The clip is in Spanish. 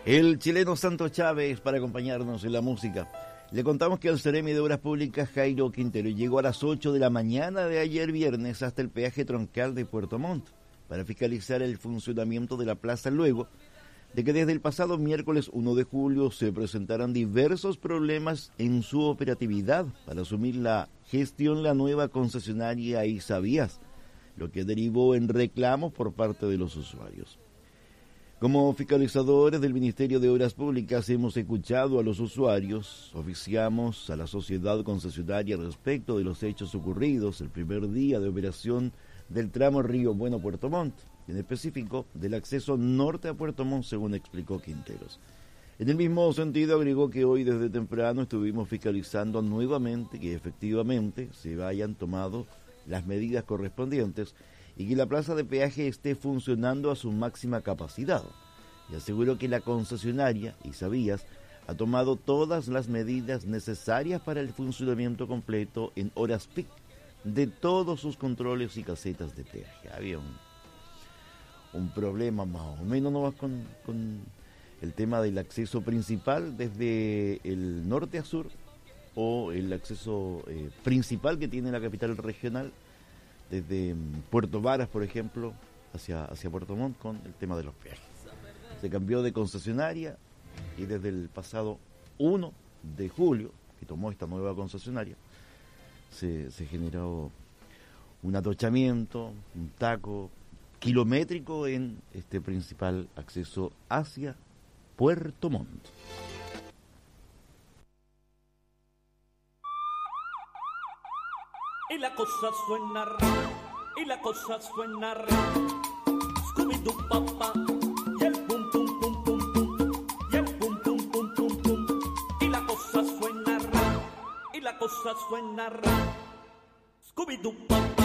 El chileno Santos Chávez para acompañarnos en la música. Le contamos que el Seremi de Obras Públicas Jairo Quintero llegó a las 8 de la mañana de ayer viernes hasta el peaje troncal de Puerto Montt para fiscalizar el funcionamiento de la plaza luego de que desde el pasado miércoles 1 de julio se presentaran diversos problemas en su operatividad para asumir la gestión la nueva concesionaria Isavías, lo que derivó en reclamos por parte de los usuarios. Como fiscalizadores del Ministerio de Obras Públicas hemos escuchado a los usuarios, oficiamos a la sociedad concesionaria respecto de los hechos ocurridos el primer día de operación del tramo Río Bueno-Puerto Montt, en específico del acceso norte a Puerto Montt, según explicó Quinteros. En el mismo sentido agregó que hoy desde temprano estuvimos fiscalizando nuevamente que efectivamente se hayan tomado las medidas correspondientes y que la plaza de peaje esté funcionando a su máxima capacidad. Y aseguró que la concesionaria, Isavías, ha tomado todas las medidas necesarias para el funcionamiento completo en horas peak de todos sus controles y casetas de peaje. Había un problema más o menos nomás con el tema del acceso principal desde el norte a sur o el acceso principal que tiene la capital regional desde Puerto Varas, por ejemplo, hacia Puerto Montt con el tema de los peajes. Se cambió de concesionaria y desde el pasado 1 de julio, que tomó esta nueva concesionaria, se generó un atochamiento, un taco kilométrico en este principal acceso hacia Puerto Montt. Y la cosa suena raro, y la cosa suena raro. Scooby-Doo papá, y el pum pum pum pum pum, y el pum pum pum pum pum. Y la cosa suena raro, y la cosa suena raro. Scooby-Doo papá.